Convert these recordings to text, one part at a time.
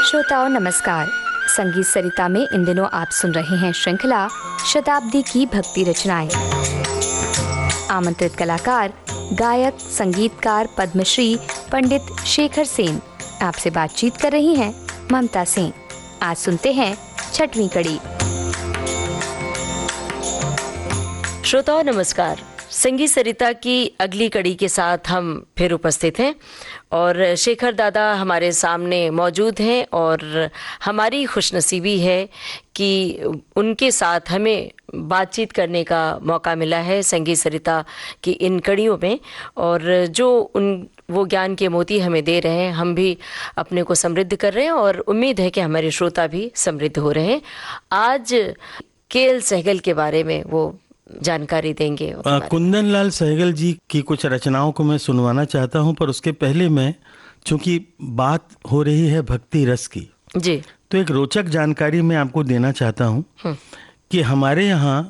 श्रोताओं नमस्कार। संगीत सरिता में इन दिनों आप सुन रहे हैं श्रृंखला शताब्दी की भक्ति रचनाएं। आमंत्रित कलाकार गायक संगीतकार पद्मश्री पंडित शेखर सेन। आपसे बातचीत कर रही हैं ममता सिंह। आज सुनते हैं छठवीं कड़ी। श्रोताओं नमस्कार। संगीत सरिता की अगली कड़ी के साथ हम फिर उपस्थित हैं और शेखर दादा हमारे सामने मौजूद हैं और हमारी खुशनसीबी है कि उनके साथ हमें बातचीत करने का मौका मिला है संगीत सरिता की इन कड़ियों में। और जो वो ज्ञान के मोती हमें दे रहे हैं, हम भी अपने को समृद्ध कर रहे हैं और उम्मीद है कि हमारे श्रोता भी समृद्ध हो रहे हैं। आज के.एल. सहगल के बारे में वो जानकारी देंगे। कुंदन लाल सहगल जी की कुछ रचनाओं को मैं सुनवाना चाहता हूं, पर उसके पहले मैं, चूंकि बात हो रही है भक्ति रस की जी, तो एक रोचक जानकारी मैं आपको देना चाहता हूं कि हमारे यहाँ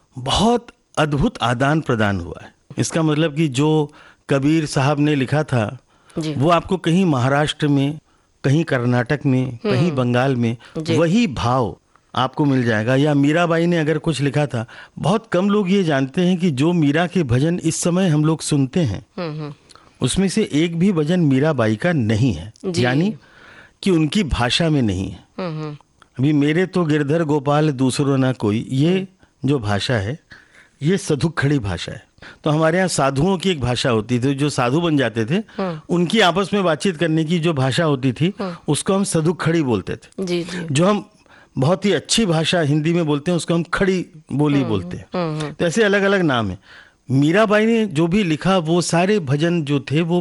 बहुत अद्भुत आदान प्रदान हुआ है। इसका मतलब कि जो कबीर साहब ने लिखा था वो आपको कहीं महाराष्ट्र में, कहीं कर्नाटक में, कहीं बंगाल में वही भाव आपको मिल जाएगा। या मीराबाई ने अगर कुछ लिखा था, बहुत कम लोग ये जानते हैं कि जो मीरा के भजन इस समय हम लोग सुनते हैं उसमें से एक भी भजन मीराबाई का नहीं है, यानी कि उनकी भाषा में नहीं है। अभी मेरे तो गिरधर गोपाल दूसरों ना कोई, ये जो भाषा है ये सधुखड़ी भाषा है। तो हमारे यहाँ साधुओं की एक भाषा होती थी, जो साधु बन जाते थे उनकी आपस में बातचीत करने की जो भाषा होती थी उसको हम सधुखड़ी बोलते थे। जी जी। जो हम बहुत ही अच्छी भाषा हिंदी में बोलते हैं उसको हम खड़ी बोली बोलते हैं। तो ऐसे अलग अलग नाम है। मीराबाई ने जो भी लिखा वो सारे भजन जो थे वो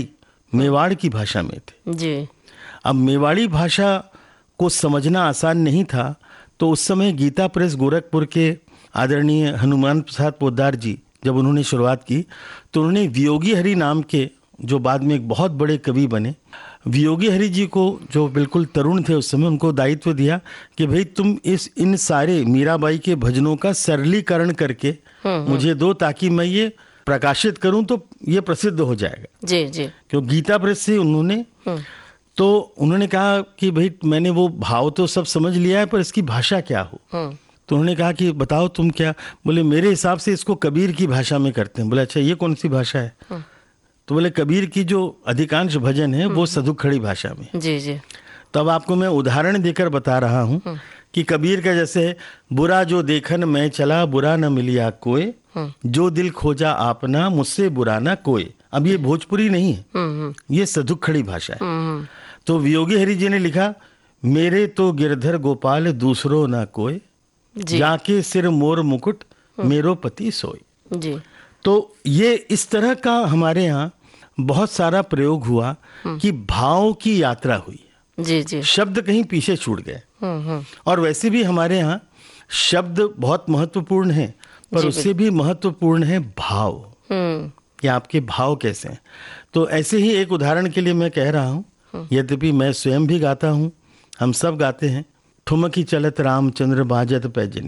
मेवाड़ की भाषा में थे जी। अब मेवाड़ी भाषा को समझना आसान नहीं था, तो उस समय गीता प्रेस गोरखपुर के आदरणीय हनुमान प्रसाद पोद्दार जी जब उन्होंने शुरुआत की तो उन्होंने वियोगी हरि नाम के, जो बाद में एक बहुत बड़े कवि बने, वियोगी हरि जी को, जो बिल्कुल तरुण थे उस समय, उनको दायित्व दिया कि भाई तुम इन सारे मीराबाई के भजनों का सरलीकरण करके मुझे दो, ताकि मैं ये प्रकाशित करूं तो ये प्रसिद्ध हो जाएगा। जी जी। क्यों गीता प्रेस से उन्होंने तो उन्होंने कहा कि भाई मैंने वो भाव तो सब समझ लिया है, पर इसकी भाषा क्या हो। तो उन्होंने कहा कि बताओ तुम क्या। बोले मेरे हिसाब से इसको कबीर की भाषा में करते हैं। बोले अच्छा ये कौन सी भाषा है। तो बोले कबीर की जो अधिकांश भजन है वो सधुखड़ी भाषा में। जी जी। तो अब आपको मैं उदाहरण देकर बता रहा हूँ कि कबीर का जैसे है, बुरा जो देखन मैं चला बुरा न मिलिया कोई, जो दिल खोजा आपना मुझसे बुरा न कोई। अब ये भोजपुरी नहीं है, ये सधुखड़ी भाषा है। तो वियोगी हरि जी ने लिखा, मेरे तो गिरधर गोपाल दूसरो ना कोई, जाके सिर मोर मुकुट मेरो पति सोई। जी। तो ये इस तरह का हमारे यहाँ बहुत सारा प्रयोग हुआ कि भाव की यात्रा हुई। जी जी। शब्द कहीं पीछे छूट गए। और वैसे भी हमारे यहाँ शब्द बहुत महत्वपूर्ण है, पर उससे भी महत्वपूर्ण है भाव, कि आपके भाव कैसे हैं। तो ऐसे ही एक उदाहरण के लिए मैं कह रहा हूँ, यद्यपि मैं स्वयं भी गाता हूँ, हम सब गाते हैं, ठुमकी चलत रामचंद्र बाजत पैजनी।